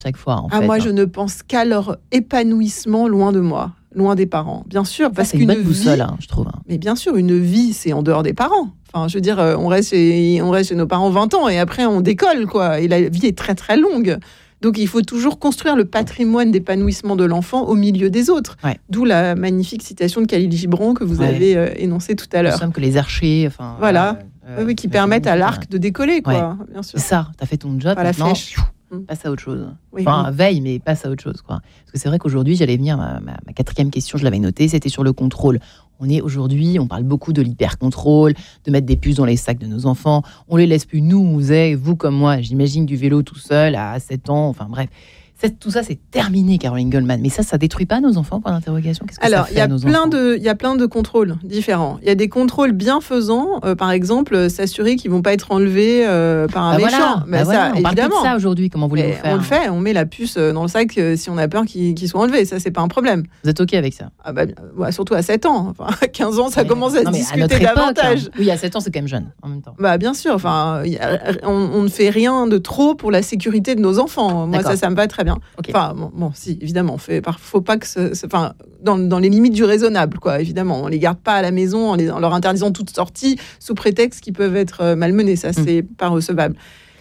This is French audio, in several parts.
chaque fois, en fait. Moi, je ne pense qu'à leur épanouissement loin de moi, loin des parents. Bien sûr, parce c'est qu'une une bonne boussole, vie, je trouve. Mais bien sûr, une vie, c'est en dehors des parents. Enfin, je veux dire, on reste chez nos parents 20 ans et après, on décolle, quoi. Et la vie est très, très longue. Donc, il faut toujours construire le patrimoine d'épanouissement de l'enfant au milieu des autres. Ouais. D'où la magnifique citation de Khalil Gibran que vous avez énoncée tout à l'heure. Nous sommes que les archers, voilà. Qui permettent à l'arc de décoller, quoi. Bien sûr. C'est ça, tu as fait ton job, la flèche. Passe à autre chose. Oui, veille, mais passe à autre chose, quoi. Parce que c'est vrai qu'aujourd'hui, j'allais venir, ma quatrième question, je l'avais notée, c'était sur le contrôle. On parle beaucoup de l'hyper-contrôle, de mettre des puces dans les sacs de nos enfants. On les laisse plus, vous comme moi, j'imagine, du vélo tout seul à 7 ans, enfin bref. Tout ça, c'est terminé, Caroline Goldman. Mais ça détruit pas nos enfants, point d'interrogation. Qu'est-ce que ça fait à nos enfants ? Il y a plein de contrôles différents. Il y a des contrôles bienfaisants, par exemple, s'assurer qu'ils vont pas être enlevés par un méchant. On évidemment. parle plus de ça aujourd'hui. Comment voulez-vous faire ? On le fait. On met la puce dans le sac si on a peur qu'ils soient enlevés. Ça, c'est pas un problème. Vous êtes OK avec ça ? Surtout à 7 ans. Enfin, à 15 ans, ça commence à se discuter davantage. Oui, à 7 ans, c'est quand même jeune, en même temps. Bien sûr. Enfin, on ne fait rien de trop pour la sécurité de nos enfants. Moi, ça me va très bien. Okay. Enfin, si, évidemment, faut pas que dans les limites du raisonnable, quoi. Évidemment, on les garde pas à la maison en leur interdisant toute sortie sous prétexte qu'ils peuvent être malmenés. Ça, c'est pas recevable.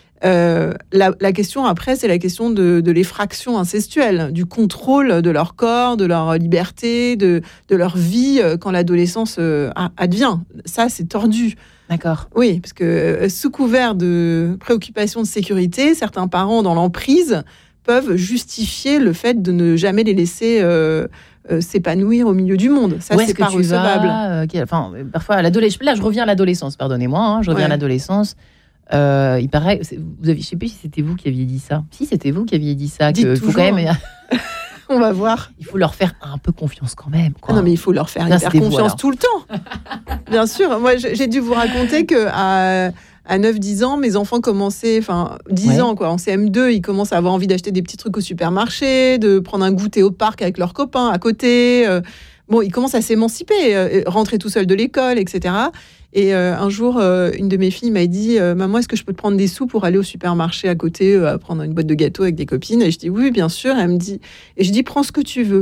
La question après, c'est la question de l'effraction incestuelle, du contrôle de leur corps, de leur liberté, de leur vie quand l'adolescence advient. Ça, c'est tordu. D'accord. Oui, parce que sous couvert de préoccupations de sécurité, certains parents dans l'emprise peuvent justifier le fait de ne jamais les laisser s'épanouir au milieu du monde. Ça, c'est pas recevable. Parfois, là, je reviens à l'adolescence, pardonnez-moi. À l'adolescence. Il paraît, je ne sais plus si c'était vous qui aviez dit ça. Si, c'était vous qui aviez dit ça. Dites toujours. Faut quand même... On va voir. Il faut leur faire un peu confiance quand même. Quoi. Non, mais il faut leur faire hyper confiance tout le temps. Bien sûr. Moi, j'ai dû vous raconter qu'à 9-10 ans, mes enfants commençaient, 10 ans, quoi, en CM2, ils commencent à avoir envie d'acheter des petits trucs au supermarché, de prendre un goûter au parc avec leurs copains à côté. Ils commencent à s'émanciper, rentrer tout seuls de l'école, etc. Et un jour, une de mes filles m'a dit « Maman, est-ce que je peux te prendre des sous pour aller au supermarché à côté, prendre une boîte de gâteaux avec des copines ?» Et je dis « Oui, bien sûr. » Elle me dit, et je dis « Prends ce que tu veux. »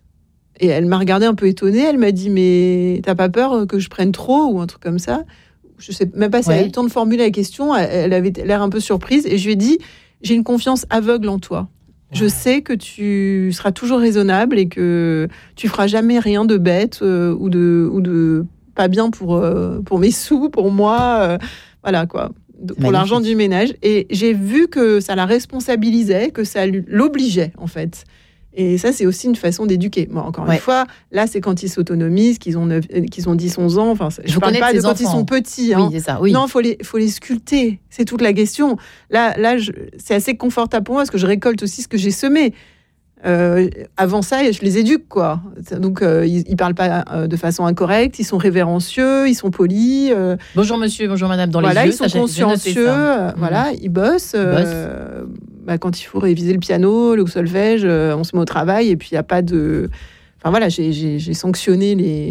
Et elle m'a regardée un peu étonnée. Elle m'a dit « Mais t'as pas peur que je prenne trop ?» ou un truc comme ça. Je sais même pas si elle a eu le temps de formuler la question. Elle avait l'air un peu surprise. Et je lui ai dit « J'ai une confiance aveugle en toi. Je sais que tu seras toujours raisonnable et que tu feras jamais rien de bête ou de pas bien pour mes sous, pour moi, voilà quoi, pour l'argent du ménage. Et j'ai vu que ça la responsabilisait, que ça l'obligeait en fait. Et ça, c'est aussi une façon d'éduquer. Bon, encore une fois, là, c'est quand ils s'autonomisent, qu'ils ont 10-11 ans. Enfin, je ne parle pas de quand ils sont petits. Hein. Oui, c'est ça, oui. Non, faut les sculpter. C'est toute la question. Là, c'est assez confortable pour moi parce que je récolte aussi ce que j'ai semé. Avant ça, je les éduque, quoi. Donc, ils parlent pas de façon incorrecte, ils sont révérencieux, ils sont polis. Bonjour monsieur, bonjour madame, dans les yeux. Ils sont consciencieux, ils bossent. Quand il faut réviser le piano, le solfège, on se met au travail et puis il n'y a pas de... Enfin voilà, j'ai sanctionné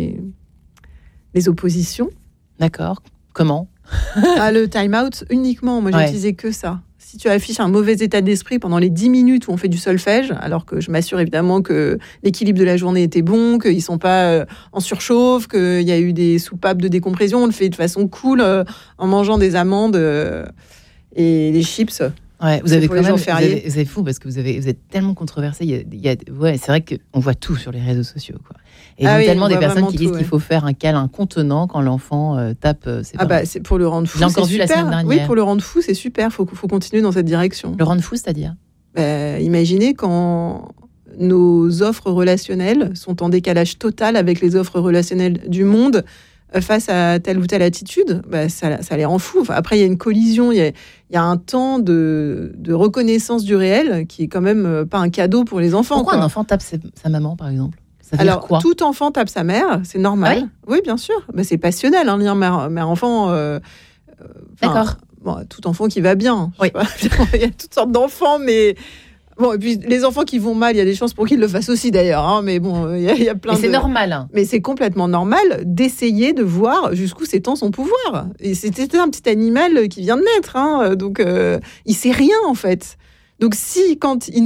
les oppositions. D'accord. Comment ? Le time-out uniquement, moi j'utilisais que ça. Si tu affiches un mauvais état d'esprit pendant les 10 minutes où on fait du solfège, alors que je m'assure évidemment que l'équilibre de la journée était bon, qu'ils ne sont pas en surchauffe, qu'il y a eu des soupapes de décompression, on le fait de façon cool en mangeant des amandes et des chips. Ouais, vous avez quand même, vous êtes fou parce que vous êtes tellement controversé. C'est vrai qu'on voit tout sur les réseaux sociaux, quoi. Et il y a tellement des personnes qui disent qu'il faut faire un câlin contenant quand l'enfant tape ses parents. C'est pour le rendre fou. J'ai encore vu la semaine dernière. Oui, pour le rendre fou, c'est super. Faut continuer dans cette direction. Le rendre fou, c'est-à-dire imaginez quand nos offres relationnelles sont en décalage total avec les offres relationnelles du monde face à telle ou telle attitude, ça les rend fous. Enfin, après, il y a une collision, il y a un temps de reconnaissance du réel qui est quand même pas un cadeau pour les enfants. Pourquoi un enfant tape sa maman, par exemple ? Ça veut dire quoi ? Tout enfant tape sa mère, c'est normal. Oui, bien sûr. C'est passionnel, un lien mère-enfant. D'accord. Tout enfant qui va bien. Oui. Il y a toutes sortes d'enfants, mais... Bon, et puis les enfants qui vont mal, il y a des chances pour qu'ils le fassent aussi d'ailleurs. Hein, mais bon, il y a plein de... Mais c'est normal. Hein. Mais c'est complètement normal d'essayer de voir jusqu'où s'étend son pouvoir. Et c'était un petit animal qui vient de naître. Hein, donc, il sait rien en fait. Donc si, quand ils